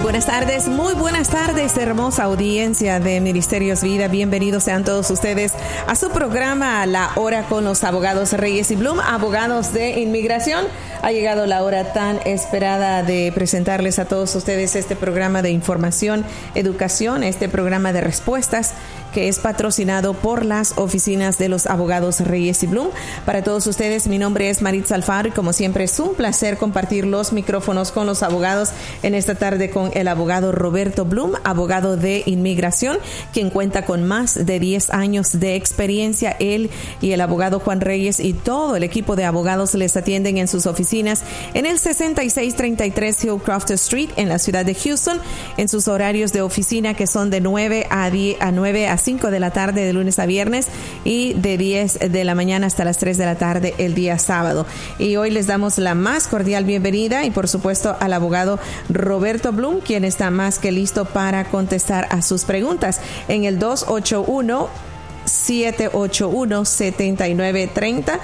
muy buenas tardes, hermosa audiencia de Ministerios Vida. Bienvenidos sean todos ustedes a su programa La Hora con los abogados Reyes y Bloom, abogados de inmigración. Ha llegado la hora tan esperada de presentarles a todos ustedes este programa de información, educación, este programa de respuestas que es patrocinado por las oficinas de los abogados Reyes y Bloom. Para todos ustedes, mi nombre es Maritza Alfaro y como siempre es un placer compartir los micrófonos con los abogados en esta tarde con el abogado Roberto Bloom, abogado de inmigración, quien cuenta con más de 10 años de experiencia. Él y el abogado Juan Reyes y todo el equipo de abogados les atienden en sus oficinas en el 6633 Hillcroft Street en la ciudad de Houston, en sus horarios de oficina que son de 9 a 5 de la tarde de lunes a viernes y de 10 de la mañana hasta las 3 de la tarde el día sábado. Y hoy les damos la más cordial bienvenida y por supuesto al abogado Roberto Bloom, quien está más que listo para contestar a sus preguntas en el 281-781-7930,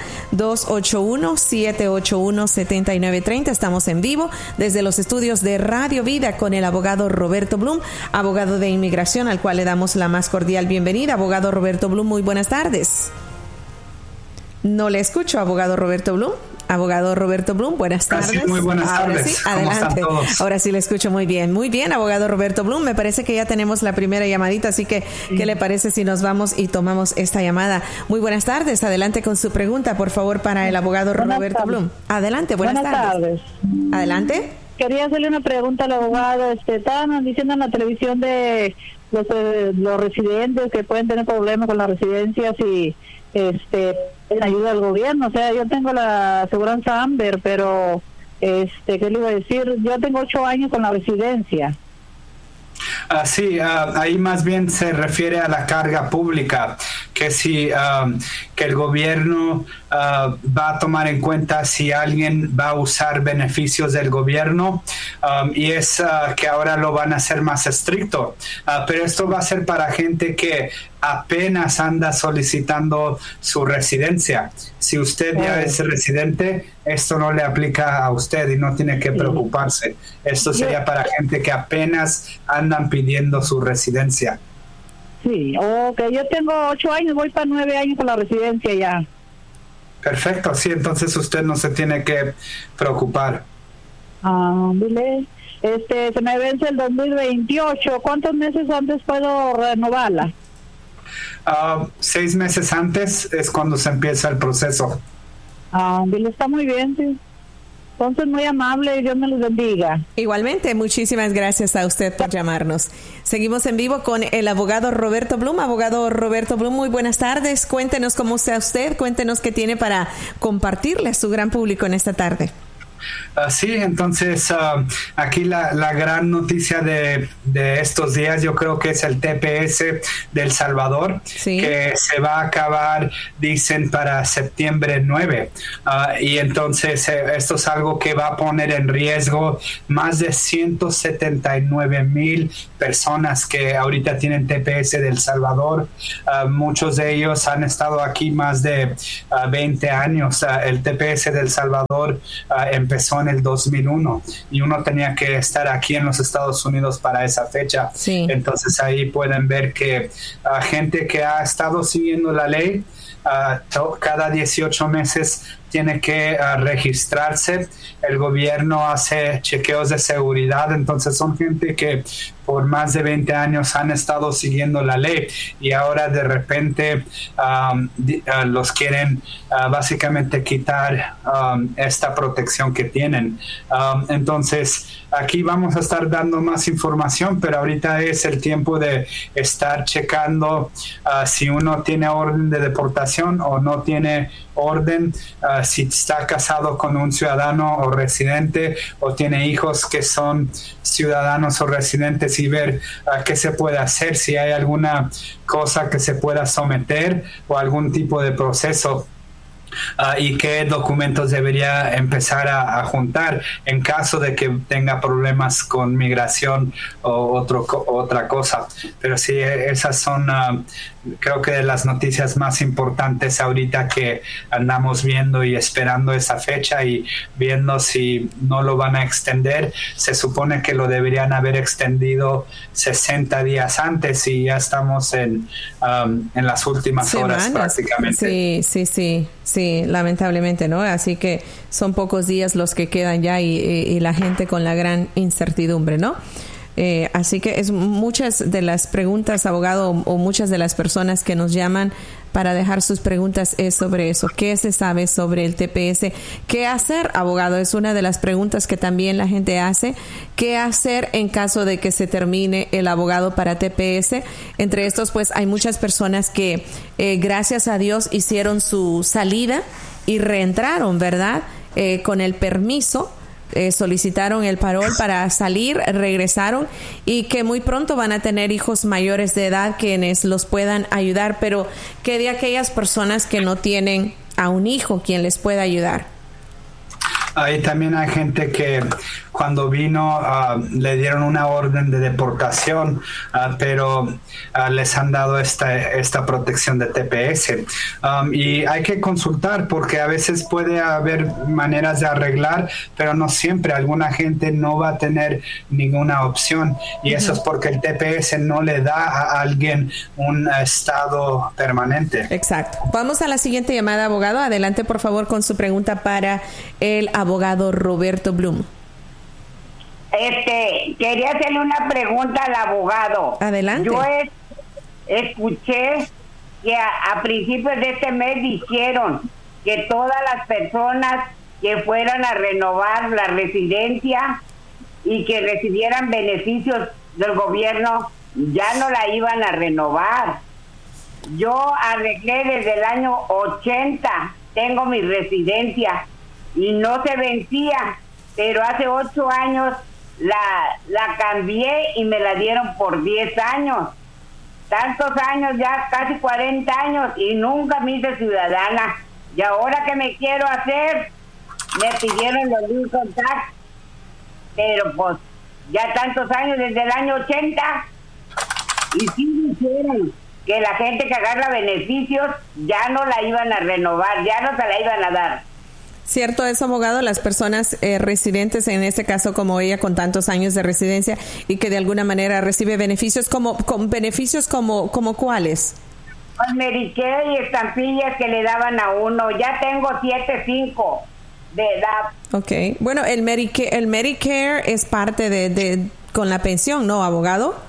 281-781-7930. Estamos en vivo desde los estudios de Radio Vida con el abogado Roberto Bloom, abogado de inmigración, al cual le damos la más cordial bienvenida. Abogado Roberto Bloom, muy buenas tardes. No le escucho, abogado Roberto Bloom. Abogado Roberto Bloom, buenas tardes. Sí, muy buenas tardes. Sí, adelante. Ahora sí le escucho muy bien. Muy bien, abogado Roberto Bloom. Me parece que ya tenemos la primera llamadita, así que, sí. ¿Qué le parece si nos vamos y tomamos esta llamada? Muy buenas tardes. Adelante con su pregunta, por favor, para el abogado Roberto Bloom. Adelante, buenas tardes. Adelante. Quería hacerle una pregunta al abogado. Estaban diciendo en la televisión de los residentes que pueden tener problemas con las residencias y en ayuda al gobierno. O sea, yo tengo la aseguranza Amber, pero ¿qué le iba a decir? Yo tengo 8 años con la residencia. Sí, ahí más bien se refiere a la carga pública, que si que el gobierno va a tomar en cuenta si alguien va a usar beneficios del gobierno, y es que ahora lo van a hacer más estricto, pero esto va a ser para gente que apenas anda solicitando su residencia. Si usted ya es residente, esto no le aplica a usted y no tiene que preocuparse. Esto sería para gente que apenas andan pidiendo su residencia. Sí, yo tengo 8 años, voy para 9 años con la residencia ya. Perfecto, sí, entonces usted no se tiene que preocupar. Dile, se me vence el 2028. ¿Cuántos meses antes puedo renovarla? 6 meses antes es cuando se empieza el proceso. Dile, está muy bien, sí. Entonces, muy amable y Dios me los bendiga. Igualmente, muchísimas gracias a usted por llamarnos. Seguimos en vivo con el abogado Roberto Bloom. Abogado Roberto Bloom, muy buenas tardes. Cuéntenos cómo está usted, cuéntenos qué tiene para compartirle a su gran público en esta tarde. Sí, entonces aquí la gran noticia de estos días yo creo que es el TPS de El Salvador, sí, que se va a acabar, dicen, para septiembre 9. Y entonces esto es algo que va a poner en riesgo más de 179,000 personas que ahorita tienen TPS de El Salvador. Muchos de ellos han estado aquí más de 20 años. El TPS de El Salvador empezó en el 2001 y uno tenía que estar aquí en los Estados Unidos para esa fecha. Sí. Entonces ahí pueden ver que gente que ha estado siguiendo la ley cada 18 meses tiene que registrarse. El gobierno hace chequeos de seguridad, entonces son gente que por más de 20 años han estado siguiendo la ley y ahora de repente los quieren básicamente quitar esta protección que tienen. Entonces aquí vamos a estar dando más información, pero ahorita es el tiempo de estar checando si uno tiene orden de deportación o no tiene orden, si está casado con un ciudadano o residente o tiene hijos que son ciudadanos o residentes y ver qué se puede hacer, si hay alguna cosa que se pueda someter o algún tipo de proceso y qué documentos debería empezar a juntar en caso de que tenga problemas con migración o otra cosa. Pero sí, esas son creo que de las noticias más importantes ahorita que andamos viendo y esperando esa fecha y viendo si no lo van a extender. Se supone que lo deberían haber extendido 60 días antes y ya estamos en las últimas horas prácticamente. Sí, lamentablemente, ¿no? Así que son pocos días los que quedan ya y la gente con la gran incertidumbre, ¿no? Así que es muchas de las preguntas, abogado, o muchas de las personas que nos llaman para dejar sus preguntas es sobre eso. ¿Qué se sabe sobre el TPS? ¿Qué hacer, abogado? Es una de las preguntas que también la gente hace. ¿Qué hacer en caso de que se termine el abogado para TPS? Entre estos, pues, hay muchas personas que, gracias a Dios, hicieron su salida y reentraron, ¿verdad? Con el permiso. Solicitaron el parol para salir, regresaron y que muy pronto van a tener hijos mayores de edad quienes los puedan ayudar, pero ¿qué de aquellas personas que no tienen a un hijo quien les pueda ayudar? Ahí también hay gente que cuando vino le dieron una orden de deportación, pero les han dado esta protección de TPS. Y hay que consultar porque a veces puede haber maneras de arreglar, pero no siempre. Alguna gente no va a tener ninguna opción y eso es porque el TPS no le da a alguien un estado permanente. Exacto. Vamos a la siguiente llamada, abogado. Adelante, por favor, con su pregunta para el abogado Roberto Blum. Quería hacerle una pregunta al abogado. Adelante. Yo escuché que a principios de este mes dijeron que todas las personas que fueran a renovar la residencia y que recibieran beneficios del gobierno ya no la iban a renovar. Yo arreglé desde el año 80, tengo mi residencia y no se vencía, pero hace 8 años la cambié y me la dieron por 10 años. Tantos años, ya casi 40 años y nunca me hice ciudadana. Y ahora que me quiero hacer, me pidieron los income tax, pero pues ya tantos años, desde el año 80, y sí dijeron que la gente que agarra beneficios ya no la iban a renovar, ya no se la iban a dar. ¿Cierto es, abogado? Las personas residentes, en este caso como ella, con tantos años de residencia y que de alguna manera recibe beneficios, como ¿cuáles? Pues Medicare y estampillas que le daban a uno. Ya tengo 7.5 de edad. Okay. Bueno, el Medicare es parte de con la pensión, ¿no, abogado?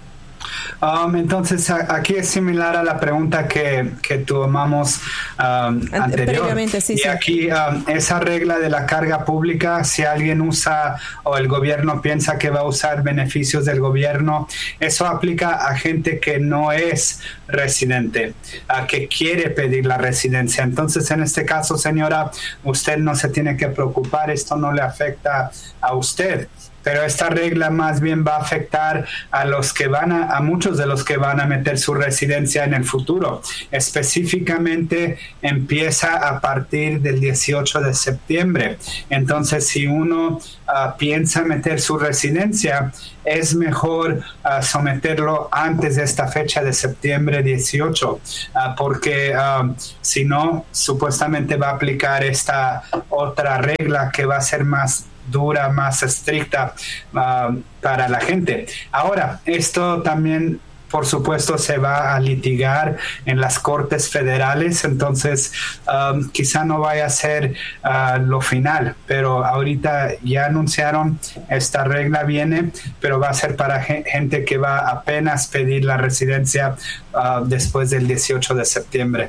Entonces aquí es similar a la pregunta que tomamos anteriormente. Sí, y aquí esa regla de la carga pública, si alguien usa o el gobierno piensa que va a usar beneficios del gobierno, eso aplica a gente que no es residente, que quiere pedir la residencia. Entonces, en este caso, señora, usted no se tiene que preocupar, esto no le afecta a usted. Pero esta regla más bien va a afectar a los que a muchos de los que van a meter su residencia en el futuro. Específicamente empieza a partir del 18 de septiembre. Entonces, si uno piensa meter su residencia, es mejor someterlo antes de esta fecha de septiembre 18, porque si no, supuestamente va a aplicar esta otra regla que va a ser más dura, más estricta para la gente. Ahora, esto también, por supuesto, se va a litigar en las cortes federales, entonces quizá no vaya a ser lo final, pero ahorita ya anunciaron, esta regla viene, pero va a ser para gente que va a apenas pedir la residencia después del 18 de septiembre.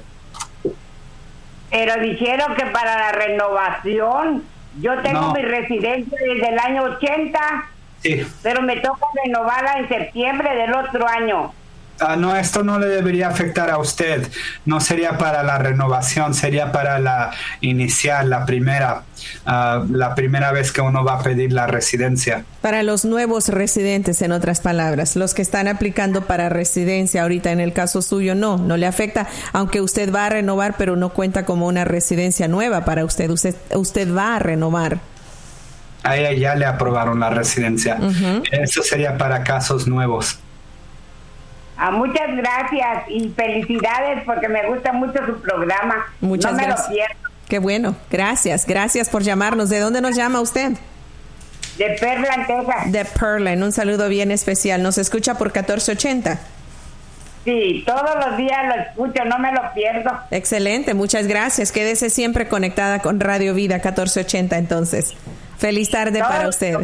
Pero dijeron que para la renovación, yo tengo mi residencia desde el año 80, sí, pero me toca renovarla en septiembre del otro año. No, esto no le debería afectar a usted. No sería para la renovación, sería para la inicial, la primera vez que uno va a pedir la residencia. Para los nuevos residentes, en otras palabras, los que están aplicando para residencia ahorita, en el caso suyo, no le afecta, aunque usted va a renovar, pero no cuenta como una residencia nueva para usted. Usted va a renovar. A ella ya le aprobaron la residencia. Eso sería para casos nuevos. Muchas gracias y felicidades porque me gusta mucho su programa. Muchas gracias. No me lo pierdo. Qué bueno, gracias por llamarnos. ¿De dónde nos llama usted? De Pearland, Texas. De Pearland, un saludo bien especial. ¿Nos escucha por 1480? Sí, todos los días lo escucho, no me lo pierdo. Excelente, muchas gracias. Quédese siempre conectada con Radio Vida 1480 entonces. Feliz tarde para usted.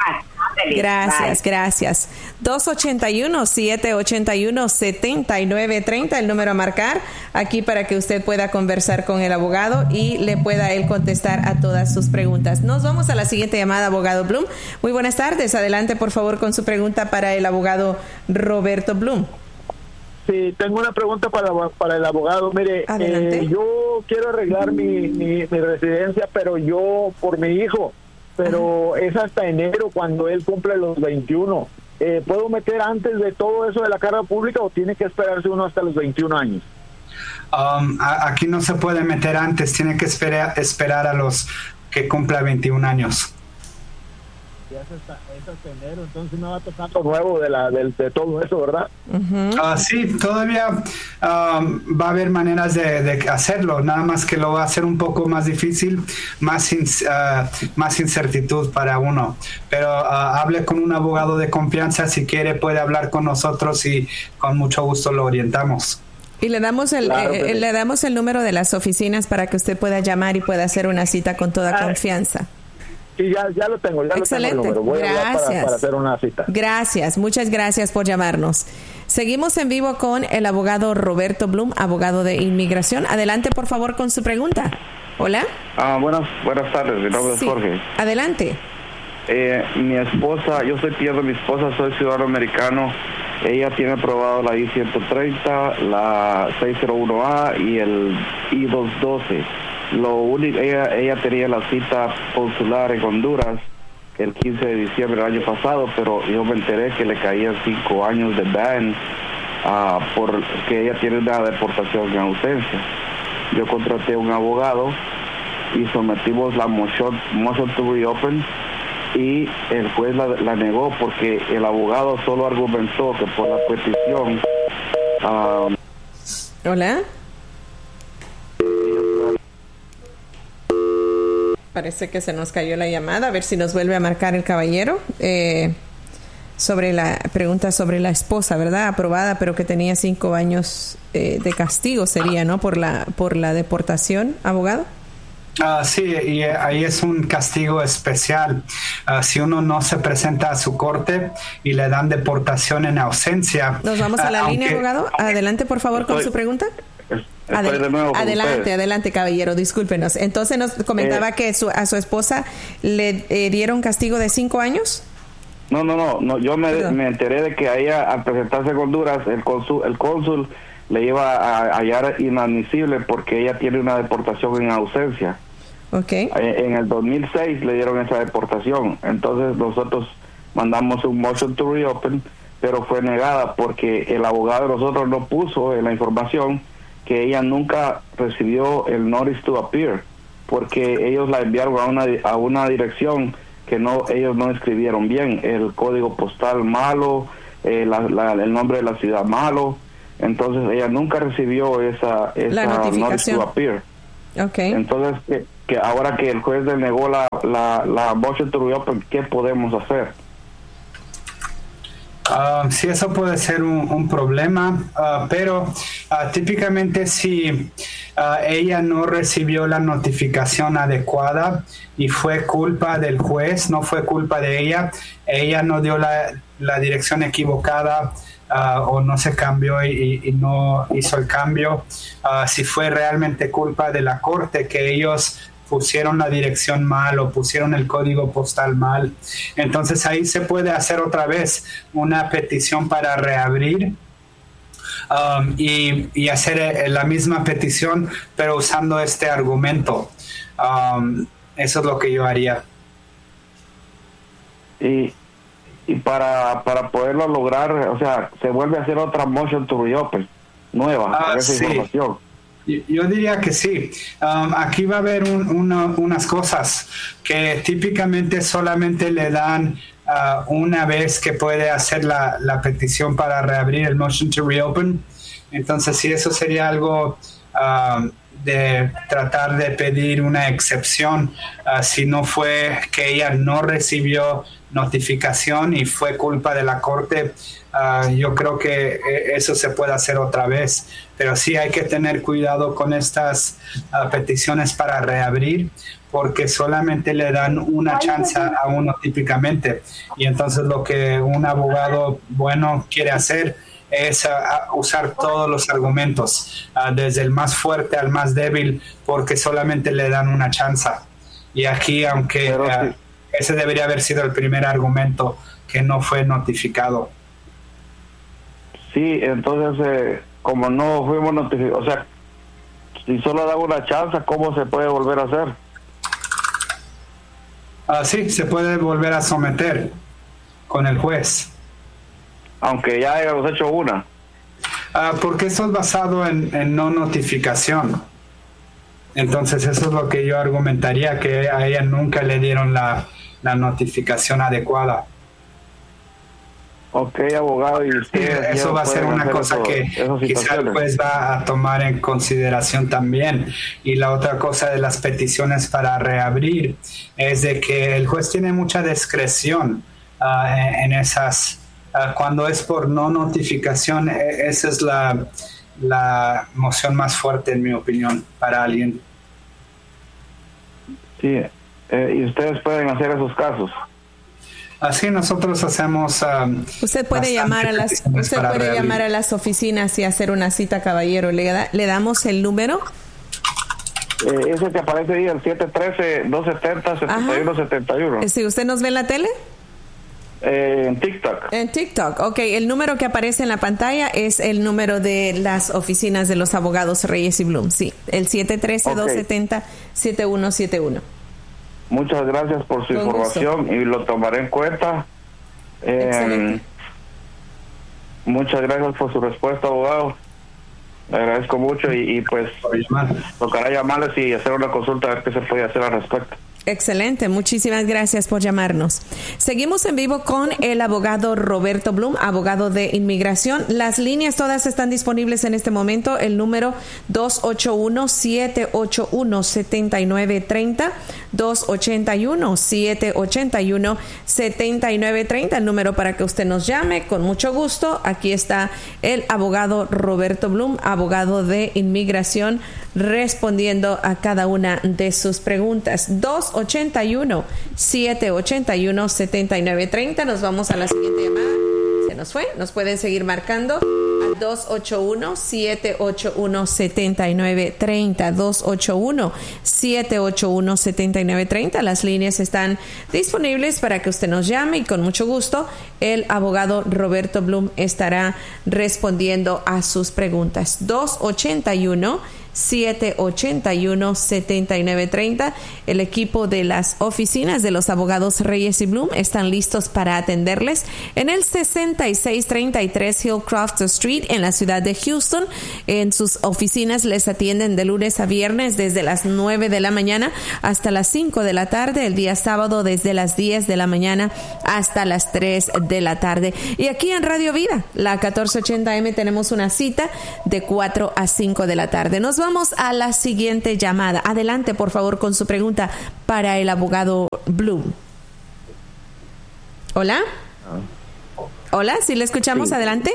Gracias. 281-781-7930, el número a marcar aquí para que usted pueda conversar con el abogado y le pueda él contestar a todas sus preguntas. Nos vamos a la siguiente llamada, abogado Blum. Muy buenas tardes. Adelante, por favor, con su pregunta para el abogado Roberto Blum. Sí, tengo una pregunta para el abogado. Mire, yo quiero arreglar mi residencia, pero yo por mi hijo. Pero es hasta enero cuando él cumple los 21. ¿Puedo meter antes de todo eso de la carga pública o tiene que esperarse uno hasta los 21 años? Aquí no se puede meter antes, tiene que esperar a los que cumpla 21 años. Ya es hasta enero, entonces no va a tocar lo nuevo de todo eso, ¿verdad? Sí, todavía va a haber maneras de hacerlo, nada más que lo va a hacer un poco más difícil, más incertidumbre para uno. Pero hable con un abogado de confianza, si quiere puede hablar con nosotros y con mucho gusto lo orientamos. Y le damos le damos el número de las oficinas para que usted pueda llamar y pueda hacer una cita con toda confianza. Sí, ya lo tengo. Excelente. Lo tengo el número. Voy a hablar para hacer una cita. Gracias, muchas gracias por llamarnos. Seguimos en vivo con el abogado Roberto Blum, abogado de inmigración. Adelante, por favor, con su pregunta. Hola. Buenas tardes, mi nombre es Jorge. Adelante. Mi esposa, yo soy tío de mi esposa, soy ciudadano americano. Ella tiene aprobado la I-130, la 601A y el I-212. Lo único, ella tenía la cita consular en Honduras el 15 de diciembre del año pasado, pero yo me enteré que le caían 5 años de ban porque ella tiene una deportación en ausencia. Yo contraté a un abogado y sometimos la motion to reopen y el juez la negó porque el abogado solo argumentó que por la petición. Hola. Parece que se nos cayó la llamada. A ver si nos vuelve a marcar el caballero. Sobre la pregunta sobre la esposa, ¿verdad? Aprobada, pero que tenía 5 años de castigo sería, ¿no? Por la deportación, abogado. Sí, y ahí es un castigo especial. Si uno no se presenta a su corte y le dan deportación en ausencia. Nos vamos a la línea, abogado. Adelante, por favor, con su pregunta. Adelante, caballero, discúlpenos. Entonces nos comentaba que a su esposa le dieron castigo de 5 años. No, yo me enteré de que a ella, al presentarse en Honduras, el cónsul le iba a hallar inadmisible porque ella tiene una deportación en ausencia. Okay. En el 2006 le dieron esa deportación, entonces nosotros mandamos un motion to reopen, pero fue negada porque el abogado de nosotros no puso en la información que ella nunca recibió el notice to appear, porque ellos la enviaron a una dirección que ellos no escribieron bien, el código postal malo, el nombre de la ciudad malo, entonces ella nunca recibió esa notice to appear. Okay. Entonces que ahora que el juez le negó la motion to reopen, ¿qué podemos hacer? Sí, eso puede ser un problema, pero típicamente si ella no recibió la notificación adecuada y fue culpa del juez, no fue culpa de ella no dio la dirección equivocada o no se cambió y no hizo el cambio, si fue realmente culpa de la corte que ellos pusieron la dirección mal o pusieron el código postal mal, entonces ahí se puede hacer otra vez una petición para reabrir y hacer la misma petición, pero usando este argumento. Eso es lo que yo haría. Y para poderlo lograr, o sea, se vuelve a hacer otra motion to reopen nueva, esa sí. información. Yo diría que sí. Aquí va a haber unas cosas que típicamente solamente le dan una vez que puede hacer la petición para reabrir el motion to reopen. Entonces, sí, eso sería algo de tratar de pedir una excepción si no fue que ella no recibió notificación y fue culpa de la corte. Yo creo que eso se puede hacer otra vez, pero sí hay que tener cuidado con estas peticiones para reabrir, porque solamente le dan una chance a uno típicamente, y entonces lo que un abogado bueno quiere hacer es usar todos los argumentos, desde el más fuerte al más débil, porque solamente le dan una chance. Y aquí, aunque ese debería haber sido el primer argumento que no fue notificado. Sí, entonces, como no fuimos notificados, o sea, si solo da una chance, ¿cómo se puede volver a hacer? Sí, se puede volver a someter con el juez. Aunque ya hayamos hecho una. Porque eso es basado en no notificación. Entonces eso es lo que yo argumentaría, que a ella nunca le dieron la notificación adecuada. Ok, abogado, y usted... Eso va a ser una cosa que quizá el juez va a tomar en consideración también. Y la otra cosa de las peticiones para reabrir es de que el juez tiene mucha discreción en esas... cuando es por no notificación, esa es la moción más fuerte, en mi opinión, para alguien. Sí, y ustedes pueden hacer esos casos. Así nosotros hacemos. Usted puede llamar a las oficinas y hacer una cita, caballero. Le damos el número. Ese que aparece ahí, el 713-270-7171. ¿Sí, usted nos ve en la tele? En TikTok. En TikTok, ok. El número que aparece en la pantalla es el número de las oficinas de los abogados Reyes y Bloom. Sí, el 713-270-7171. Muchas gracias por su información y lo tomaré en cuenta. Muchas gracias por su respuesta, abogado. Le agradezco mucho y pues tocará llamarles y hacer una consulta a ver qué se puede hacer al respecto. Excelente, muchísimas gracias por llamarnos. Seguimos en vivo con el abogado Roberto Bloom, abogado de inmigración. Las líneas todas están disponibles en este momento. El número 281-781-7930, 281-781-7930, el número para que usted nos llame con mucho gusto. Aquí está el abogado Roberto Bloom, abogado de inmigración, respondiendo a cada una de sus preguntas. 281-781-7930. Nos vamos a la siguiente llamada. Se nos fue. Nos pueden seguir marcando al 281-781-7930. 281-781-7930. Las líneas están disponibles para que usted nos llame y con mucho gusto el abogado Roberto Bloom estará respondiendo a sus preguntas. 281-781-7930. El equipo de las oficinas de los abogados Reyes y Bloom están listos para atenderles en el 6633 Hillcroft Street en la ciudad de Houston. En sus oficinas les atienden de lunes a viernes desde las 9 de la mañana hasta las 5 de la tarde, el día sábado desde las 10 de la mañana hasta las 3 de la tarde. Y aquí en Radio Vida, la 1480M, tenemos una cita de 4 a 5 de la tarde. Nos vamos a la siguiente llamada. Adelante, por favor, con su pregunta para el abogado Bloom. Hola. Hola, ¿sí le escuchamos? Sí. Adelante.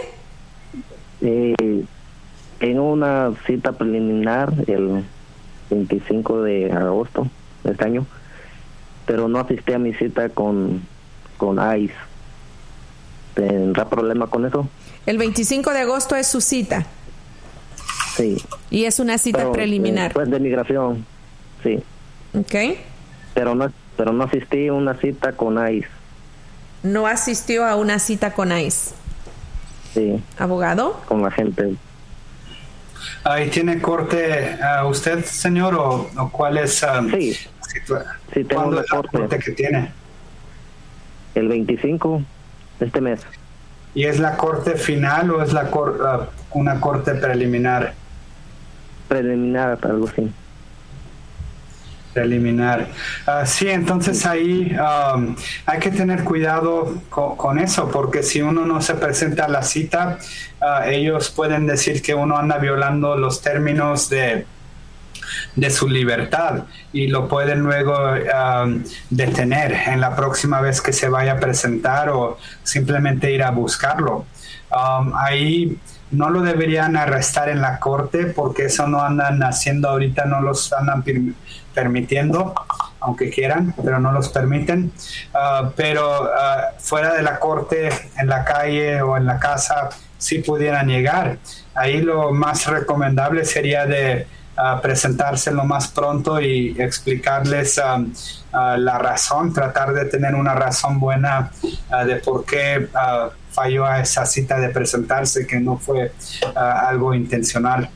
Tengo una cita preliminar el 25 de agosto de este año, pero no asistí a mi cita con ICE. ¿Tendrá problema con eso? El 25 de agosto es su cita. Sí. Y es una cita preliminar. Después de migración, sí. Okay. Pero no asistí a una cita con ICE. No asistió a una cita con ICE. Sí. ¿Abogado? Con la gente. ¿Y tiene corte usted, señor, o cuál es? Sí. Sí, tengo una corte que tiene. El 25 de este mes. ¿Y es la corte final o es una corte preliminar? Preliminar, algo así. Preliminar. Sí, entonces ahí hay que tener cuidado con eso, porque si uno no se presenta a la cita, ellos pueden decir que uno anda violando los términos de su libertad y lo pueden luego detener en la próxima vez que se vaya a presentar o simplemente ir a buscarlo. Ahí no lo deberían arrestar en la corte porque eso no andan haciendo ahorita, no los andan permitiendo, aunque quieran, pero no los permiten. Pero fuera de la corte, en la calle o en la casa, sí pudieran llegar. Ahí lo más recomendable sería de presentarse lo más pronto y explicarles la razón, tratar de tener una razón buena de por qué falló a esa cita de presentarse, que no fue algo intencional.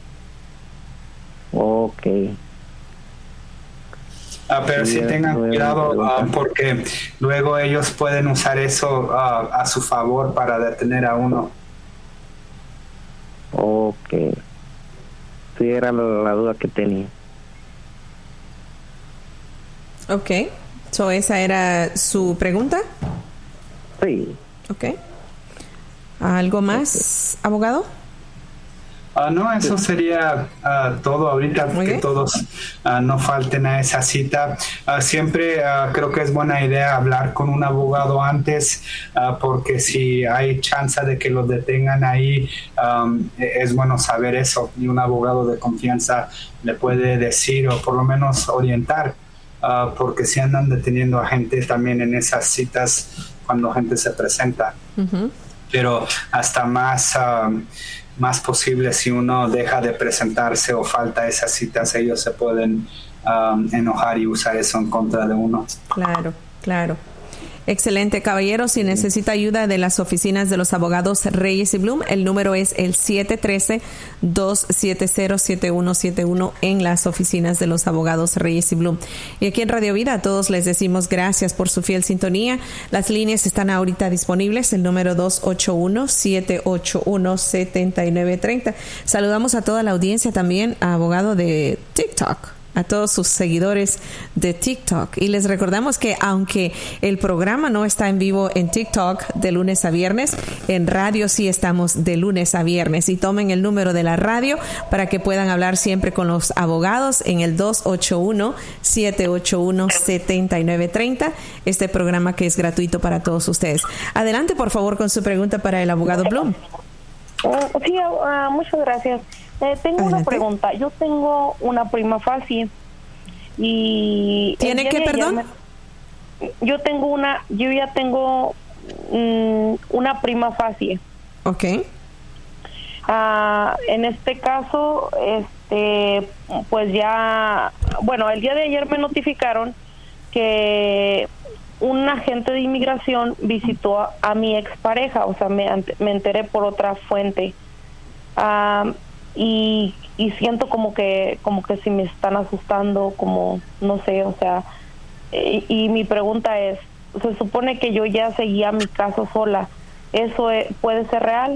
Ok. Pero sí tengan cuidado porque luego ellos pueden usar eso a su favor para detener a uno. Ok. Sí, era la duda que tenía. Ok. So, ¿esa era su pregunta? Sí. Ok. ¿Algo más, abogado? No, eso sería todo ahorita, que todos no falten a esa cita. Siempre creo que es buena idea hablar con un abogado antes, porque si hay chance de que los detengan ahí, es bueno saber eso, y un abogado de confianza le puede decir o por lo menos orientar, porque si andan deteniendo a gente también en esas citas cuando gente se presenta. Uh-huh. Pero hasta más posible, si uno deja de presentarse o falta esas citas, ellos se pueden enojar y usar eso en contra de uno. Claro. Excelente, caballero. Si necesita ayuda de las oficinas de los abogados Reyes y Bloom, el número es el 713-270-7171 en las oficinas de los abogados Reyes y Bloom. Y aquí en Radio Vida a todos les decimos gracias por su fiel sintonía. Las líneas están ahorita disponibles, el número 281-781-7930. Saludamos a toda la audiencia también, a abogado de TikTok, a todos sus seguidores de TikTok, y les recordamos que aunque el programa no está en vivo en TikTok de lunes a viernes, en radio sí estamos de lunes a viernes, y tomen el número de la radio para que puedan hablar siempre con los abogados en el 281-781-7930, este programa que es gratuito para todos ustedes. Adelante, por favor, con su pregunta para el abogado Bloom. Sí, muchas gracias. Tengo Adelante. Una pregunta. Yo tengo una prima facie y... ¿Tiene qué, perdón? Yo ya tengo una prima facie. Ok. En este caso, pues ya... Bueno, el día de ayer me notificaron que un agente de inmigración visitó a mi expareja, o sea, me enteré por otra fuente. Y siento como que si me están asustando, como no sé, o sea, y mi pregunta es, se supone que yo ya seguía mi caso sola, ¿eso puede ser real?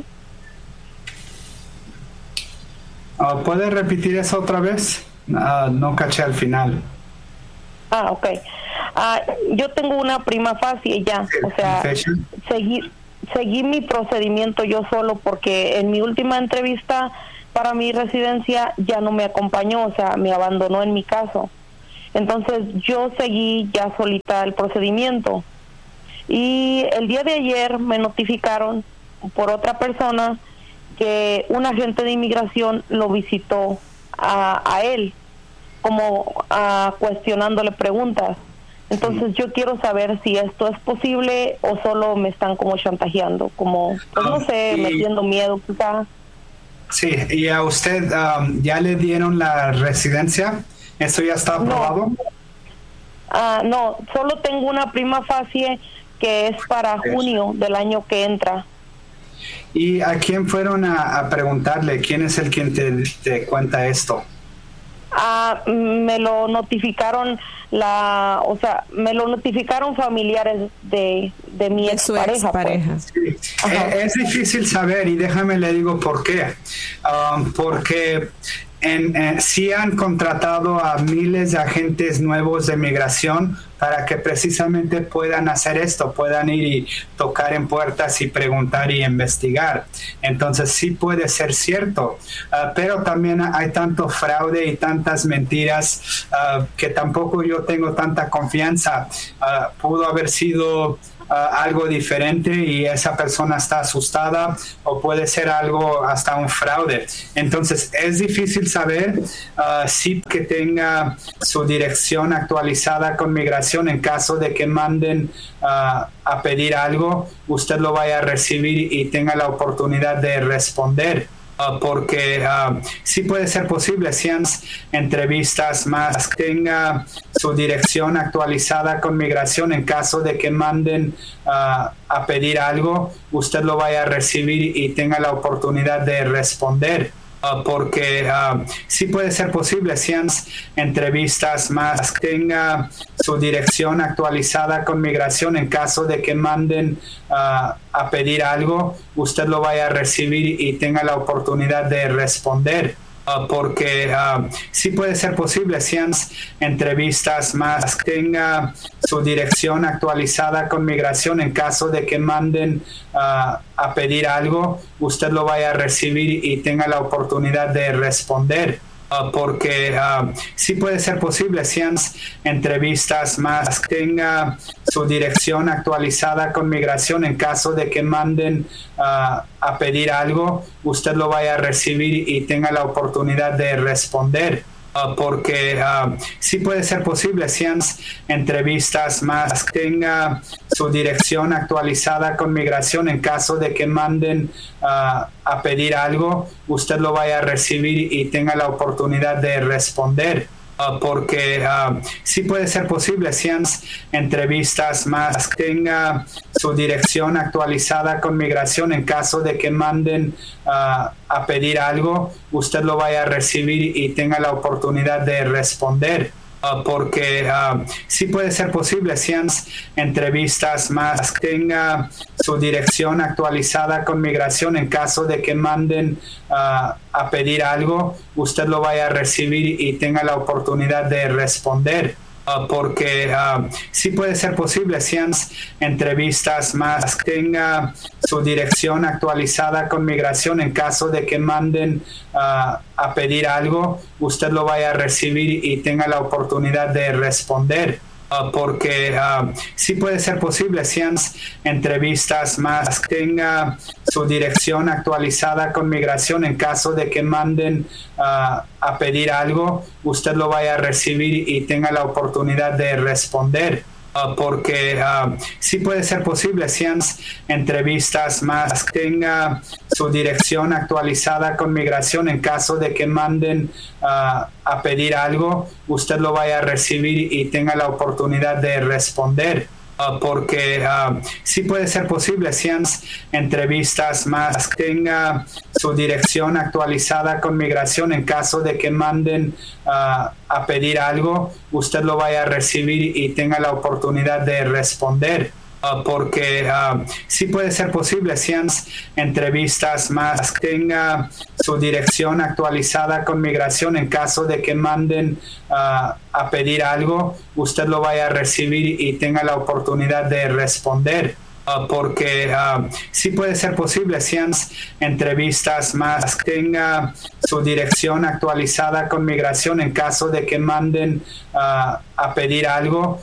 ¿Puede repetir eso otra vez? No caché al final. Ok. Yo tengo una prima facie ya, o sea, seguí mi procedimiento yo solo, porque en mi última entrevista para mi residencia ya no me acompañó, o sea, me abandonó en mi caso. Entonces yo seguí ya solita el procedimiento. Y el día de ayer me notificaron por otra persona que un agente de inmigración lo visitó a él, como cuestionándole preguntas. Entonces yo quiero saber si esto es posible o solo me están como chantajeando, como, pues no sé, metiendo miedo quizá. Sí, ¿y a usted ya le dieron la residencia? ¿Eso ya está aprobado? No, solo tengo una prima facie que es para junio del año que entra. ¿Y a quién fueron a preguntarle? ¿Quién es el quien te cuenta esto? Me lo notificaron me lo notificaron familiares de mi expareja. Pues. Sí. Es difícil saber, y déjame le digo por qué. Porque sí han contratado a miles de agentes nuevos de migración para que precisamente puedan hacer esto, puedan ir y tocar en puertas y preguntar y investigar. Entonces sí puede ser cierto, pero también hay tanto fraude y tantas mentiras que tampoco yo tengo tanta confianza. Pudo haber sido algo diferente y esa persona está asustada, o puede ser algo hasta un fraude. Entonces es difícil saber si que tenga su dirección actualizada con migración. En caso de que manden a pedir algo, usted lo vaya a recibir y tenga la oportunidad de responder. Porque sí puede ser posible, si han entrevistas más, tenga su dirección actualizada con migración. En caso de que manden a pedir algo, usted lo vaya a recibir y tenga la oportunidad de responder. Porque sí puede ser posible, si han entrevistas más, tenga su dirección actualizada con migración. En caso de que manden a pedir algo, usted lo vaya a recibir y tenga la oportunidad de responder. Porque sí puede ser posible, si han entrevistas más, tenga su dirección actualizada con migración. En caso de que manden a pedir algo, usted lo vaya a recibir y tenga la oportunidad de responder. Porque sí puede ser posible, si han entrevistas más, tenga su dirección actualizada con migración. En caso de que manden a pedir algo, usted lo vaya a recibir y tenga la oportunidad de responder. Porque sí puede ser posible, si han entrevistas más, tenga su dirección actualizada con migración. En caso de que manden a pedir algo, usted lo vaya a recibir y tenga la oportunidad de responder. Porque sí puede ser posible, si han entrevistas más, tenga su dirección actualizada con migración. En caso de que manden a pedir algo, usted lo vaya a recibir y tenga la oportunidad de responder. Porque sí puede ser posible, si han entrevistas más, tenga su dirección actualizada con migración. En caso de que manden a pedir algo, usted lo vaya a recibir y tenga la oportunidad de responder. Porque sí puede ser posible, si han entrevistas más, tenga su dirección actualizada con migración. En caso de que manden a pedir algo, usted lo vaya a recibir y tenga la oportunidad de responder. Porque sí puede ser posible, si han entrevistas más, tenga su dirección actualizada con migración. En caso de que manden a pedir algo, usted lo vaya a recibir y tenga la oportunidad de responder. Porque sí puede ser posible, si han entrevistas más, tenga su dirección actualizada con migración. En caso de que manden a pedir algo, usted lo vaya a recibir y tenga la oportunidad de responder. Porque sí puede ser posible, si han entrevistas más, tenga su dirección actualizada con migración. En caso de que manden a pedir algo, usted lo vaya a recibir y tenga la oportunidad de responder. Porque sí puede ser posible, si han entrevistas más, tenga su dirección actualizada con migración. En caso de que manden a pedir algo, usted lo vaya a recibir y tenga la oportunidad de responder. Porque sí puede ser posible, si han entrevistas más, tenga su dirección actualizada con migración. En caso de que manden a pedir algo,